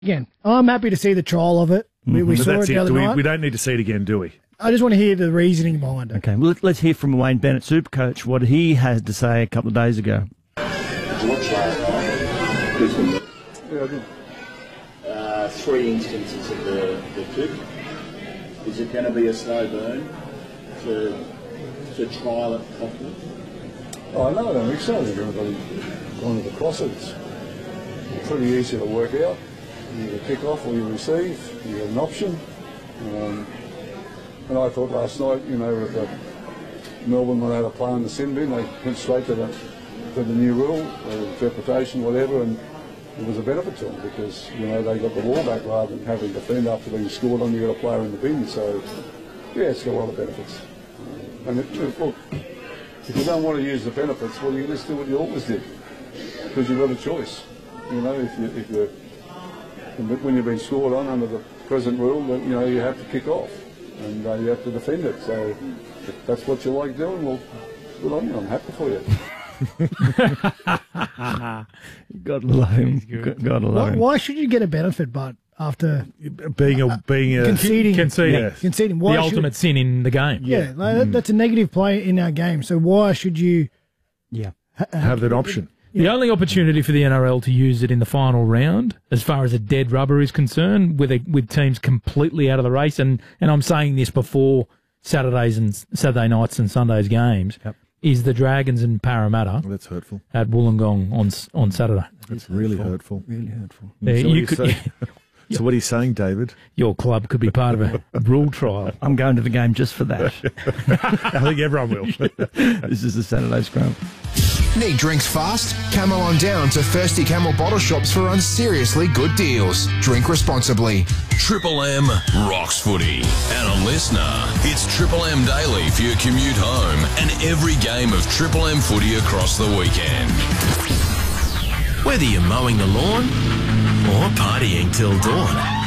Again, I'm happy to see the trial of it. We saw it the other night. We don't need to see it again, do we? I just want to hear the reasoning behind it. Okay, well, let's hear from Wayne Bennett, Supercoach, what he had to say a couple of days ago. Yeah, I did. 3 instances of the tip. Is it going to be a slow burn to trial it properly? Oh, no, I don't think so. I think everybody gone to the crosses. It's pretty easy to work out. You either kick off or you receive. You get an option. And I thought last night, with the Melbourne, when they had a play in the sin bin, they went straight to the new rule, interpretation, whatever, and it was a benefit to them because, they got the ball back rather than having to defend after being scored on. You got a player in the bin, so yeah, it's got a lot of benefits. And look, if you don't want to use the benefits, well, you just do what you always did because you've got a choice. When you've been scored on under the present rule, then you have to kick off and you have to defend it. So if that's what you like doing, well, good on you. I'm happy for you. God love him. God love him. Why should you get a benefit, but after being a conceding, conceding why the ultimate sin in the game? Yeah, that's a negative play in our game. So why should you? Have that option. The only opportunity for the NRL to use it in the final round, as far as a dead rubber is concerned, with teams completely out of the race, and I'm saying this before Saturday nights and Sundays games, is the Dragons and Parramatta. That's hurtful. At Wollongong on Saturday. That's really hurtful. Really hurtful. So what are you saying, David? Your club could be part of a rule trial. I'm going to the game just for that. I think everyone will. This is the Saturday Scrum. Need drinks fast? Camel on down to Thirsty Camel bottle shops for unseriously good deals. Drink responsibly. Triple M rocks footy. And a listener, it's Triple M Daily for your commute home and every game of Triple M footy across the weekend. Whether you're mowing the lawn or partying till dawn,